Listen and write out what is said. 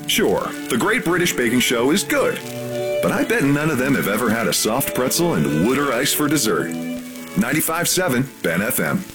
Sure, the Great British Baking Show is good, but I bet none of them have ever had a soft pretzel and Wooder ice for dessert. 95.7 Ben FM.